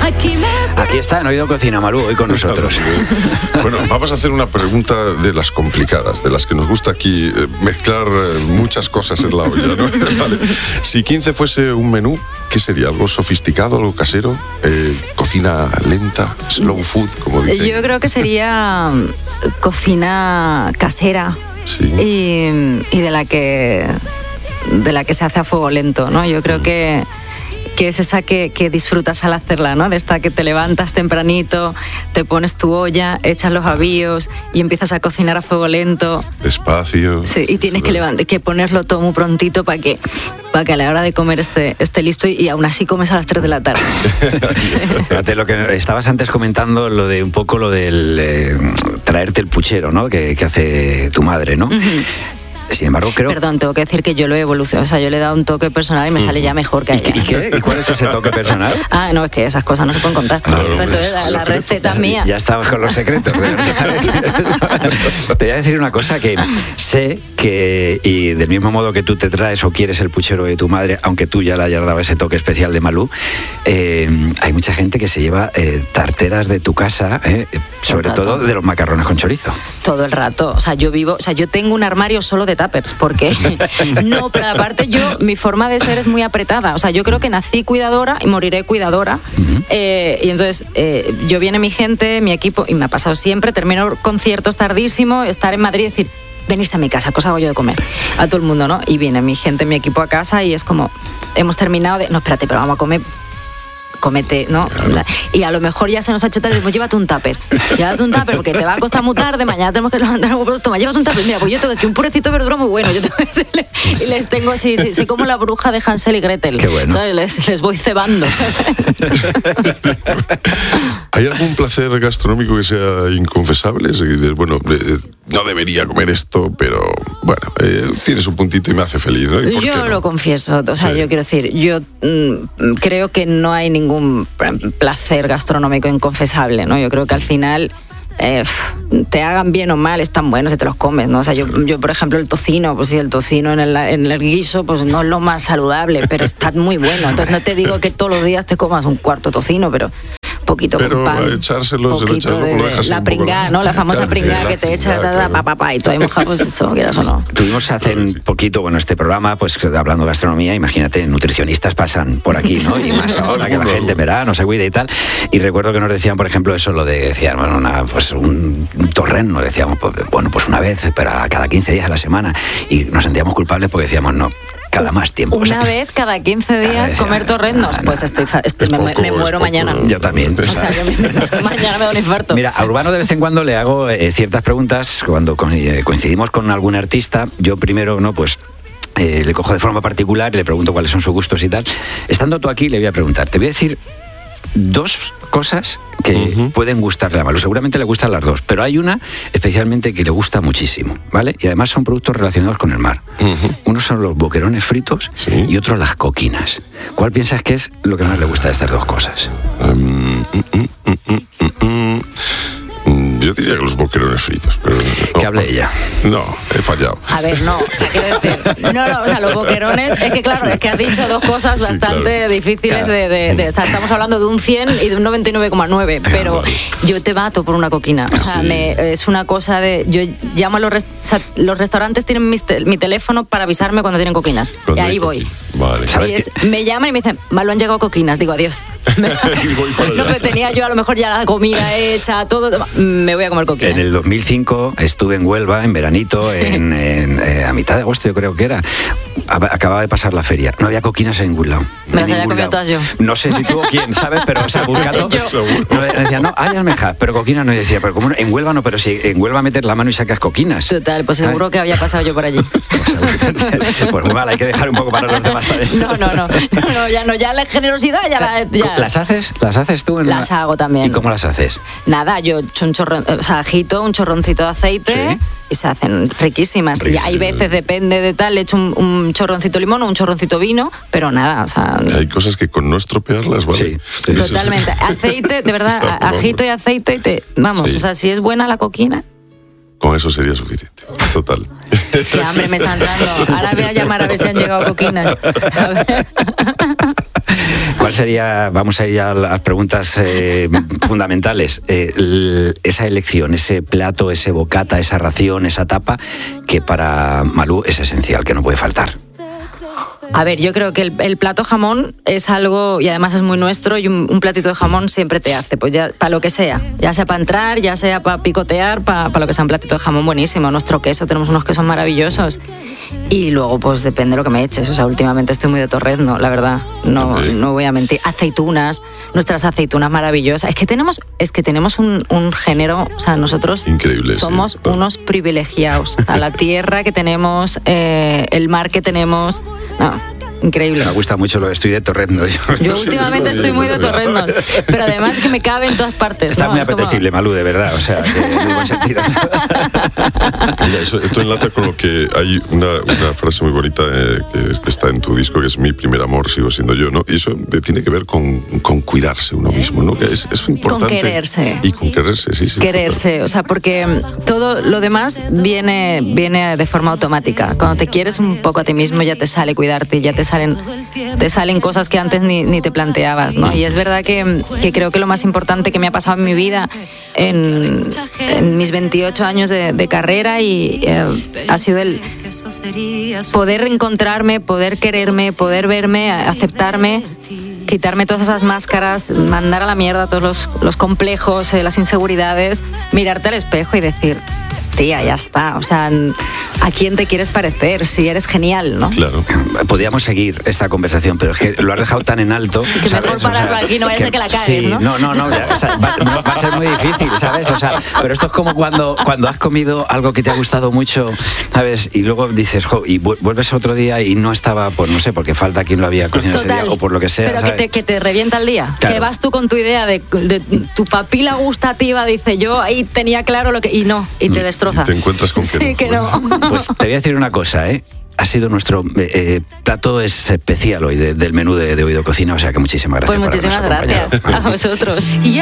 Aquí está, en Oído Cocina, Malú, hoy con nosotros. Bueno, vamos a hacer una pregunta de las complicadas, de las que nos gusta aquí mezclar muchas cosas en la olla, ¿no? Vale. Si 15 fuese un menú, ¿qué sería? ¿Algo sofisticado, algo casero? ¿Cocina lenta? ¿Slow food, como dicen? Yo creo que sería cocina casera. Sí. Y de la que se hace a fuego lento, ¿no? Yo creo que es esa que disfrutas al hacerla, ¿no? De esta que te levantas tempranito, te pones tu olla, echas los avíos y empiezas a cocinar a fuego lento. Despacio. Sí, y tienes que ponerlo todo muy prontito para que a la hora de comer esté listo y aún así comes a las 3 de la tarde. Fíjate, lo que estabas antes comentando, lo del traerte el puchero, ¿no? Que hace tu madre, ¿no? Uh-huh. Sin embargo, creo... Perdón, tengo que decir que yo lo he evolucionado. O sea, yo le he dado un toque personal y me sale ya mejor que a ella. ¿Y qué? ¿Y cuál es ese toque personal? No, es que esas cosas no se pueden contar. Entonces, la receta es mía. Ya estabas con los secretos. Te voy a decir una cosa que sé que, y del mismo modo que tú te traes o quieres el puchero de tu madre, aunque tú ya le hayas dado ese toque especial de Malú, hay mucha gente que se lleva tarteras de tu casa, sobre todo de los macarrones con chorizo. Todo el rato. O sea, yo tengo un armario solo de tuppers, porque no, pero aparte mi forma de ser es muy apretada. O sea, yo creo que nací cuidadora y moriré cuidadora. Uh-huh. Y entonces yo viene mi gente, mi equipo, y me ha pasado siempre, termino conciertos tardísimo, estar en Madrid y decir, veniste a mi casa, cosa hago yo de comer a todo el mundo, ¿no? Y viene mi gente, mi equipo a casa y es como, hemos terminado de, no, espérate, pero vamos a comer. Comete, ¿no? Claro. Y a lo mejor ya se nos ha hecho tarde, pues llévate un tupper porque te va a costar muy tarde, mañana tenemos que levantar un producto, llévate un tupper, mira, pues yo tengo aquí un purecito de verdura muy bueno, y les tengo, sí, soy como la bruja de Hansel y Gretel. Qué bueno. ¿Sabes? Les voy cebando. ¿Hay algún placer gastronómico que sea inconfesable? Bueno, no debería comer esto, pero bueno, tiene su puntito y me hace feliz, ¿no? Yo lo confieso, o sea, sí. Yo quiero decir, yo creo que no hay ningún placer gastronómico inconfesable, ¿no? Yo creo que al final te hagan bien o mal, están buenos si te los comes, ¿no? O sea, yo por ejemplo, el tocino, pues sí, el tocino en el guiso, pues no es lo más saludable, pero está muy bueno. Entonces no te digo que todos los días te comas un cuarto tocino, pero poquito con pan, poquito de la pringada, ¿no? La famosa pringada que te echa y tú ahí mojado, pues eso, quieras o no. Tuvimos hace poquito, bueno, este programa, pues hablando de gastronomía, imagínate, nutricionistas pasan por aquí, ¿no? Y más ahora que la gente verá, no se cuida y tal. Y recuerdo que nos decían, por ejemplo, eso, lo de, decían, bueno, un torreno, decíamos, pues una vez, pero cada 15 días a la semana. Y nos sentíamos culpables porque decíamos, no, cada más tiempo. Una vez cada 15 días comer torrendos, pues me muero mañana. Yo también. O sea, mañana me da un infarto. Mira, a Urbano de vez en cuando le hago ciertas preguntas cuando coincidimos con algún artista. Yo primero, ¿no? Pues le cojo de forma particular y le pregunto cuáles son sus gustos y tal. Estando tú aquí, le voy a preguntar. Te voy a decir 2 cosas que pueden gustarle a Malú. Seguramente le gustan las 2, pero hay una especialmente que le gusta muchísimo, ¿vale? Y además son productos relacionados con el mar. Unos son los boquerones fritos, ¿sí? Y otros las coquinas. ¿Cuál piensas que es lo que más le gusta de estas 2 cosas? Yo diría que los boquerones fritos, pero no, que hable ella. No, he fallado. A ver, no, o sea, quiero decir, o sea, los boquerones, es que claro, sí. Es que has dicho 2 cosas bastante difíciles de o sea, estamos hablando de un 100 y de un 99,9, pero yo te bato por una coquina, o sea, es una cosa de, yo llamo a los restaurantes tienen mi teléfono para avisarme cuando tienen coquinas, y ahí voy. Vale. Me llaman y me dicen, Malú, han llegado coquinas, digo, adiós. No, pero tenía yo a lo mejor ya la comida hecha, todo, me voy a comer coquinas. En el 2005 estuve en Huelva, en veranito, sí. a mitad de agosto yo creo que era. Acababa de pasar la feria. No había coquinas en ningún lado. Me las había comido todas yo. No sé si tú o quién, ¿sabes? Pero, o sea, buscando... Me decía, no, hay almejas, pero coquinas no. Y decía, pero como en Huelva no, pero si en Huelva metes la mano y sacas coquinas. Total, pues seguro que había pasado yo por allí. Pues muy mal, hay que dejar un poco para los demás también. No, ya la generosidad ya. ¿Las haces tú? Las hago también. ¿Y cómo las haces? Nada, yo echo agito un chorroncito de aceite, ¿sí? Y se hacen riquísimas. Y hay veces, depende de tal, le echo un chorroncito de limón o un chorroncito de vino, pero nada, o sea... Hay cosas que con no estropearlas, ¿vale? Sí. Totalmente. Aceite, de verdad, agito y aceite, o sea, si es buena la coquina... Con eso sería suficiente. Total. Qué hambre me está entrando. Ahora voy a llamar a ver si han llegado coquinas. A ver. ¿Cuál sería, vamos a ir a las preguntas fundamentales, esa elección, ese plato, ese bocata, esa ración, esa tapa, que para Malú es esencial, que no puede faltar? A ver, yo creo que el plato jamón es algo, y además es muy nuestro, y un platito de jamón siempre te hace, pues ya para lo que sea para entrar, ya sea para picotear, para lo que sea, un platito de jamón buenísimo. Nuestro queso, tenemos unos quesos maravillosos, y luego pues depende de lo que me eches. O sea, últimamente estoy muy de torrezno, la verdad, no voy a mentir. Aceitunas, nuestras aceitunas maravillosas. Es que tenemos un género, o sea, nosotros increíble, somos unos privilegiados. A la tierra que tenemos, el mar que tenemos. No, increíble. Me gusta mucho lo de estoy de torrezno. Yo últimamente estoy muy de torreznos, pero además que me cabe en todas partes. Está muy apetecible, Malú, de verdad, o sea, en muy buen sentido. Mira, esto enlaza con lo que hay una frase muy bonita que está en tu disco, que es mi primer amor, sigo siendo yo, ¿no? Y eso tiene que ver con cuidarse uno mismo, ¿no? Que es importante. Con quererse. Y con quererse, sí. Quererse, total. O sea, porque todo lo demás viene de forma automática. Cuando te quieres un poco a ti mismo, ya te sale cuidarte, ya te salen cosas que antes ni te planteabas, ¿no? Y es verdad que creo que lo más importante que me ha pasado en mi vida en mis 28 años de carrera ha sido el poder reencontrarme, poder quererme, poder verme, aceptarme, quitarme todas esas máscaras, mandar a la mierda todos los complejos, las inseguridades, mirarte al espejo y decir: tía, ya está, o sea, ¿a quién te quieres parecer? Si eres genial, ¿no? Claro. Podríamos seguir esta conversación, pero es que lo has dejado tan en alto, que ¿sabes? mejor pararlo aquí, no vaya a ser que la cagues, sí, ¿no? No, o sea, va a ser muy difícil, ¿sabes? O sea, pero esto es como cuando has comido algo que te ha gustado mucho, ¿sabes? Y luego dices, y vuelves otro día y no estaba, pues no sé, porque falta quien lo había cocinado ese día o por lo que sea, pero ¿sabes? que te revienta el día. Claro. Que vas tú con tu idea de tu papila gustativa, dice yo, ahí tenía claro lo que... Y no, y te destroza. Y te encuentras con que no. Pues te voy a decir una cosa, ha sido nuestro plato especial hoy del menú de Oído Cocina, o sea que muchísimas gracias. Pues muchísimas gracias a vosotros.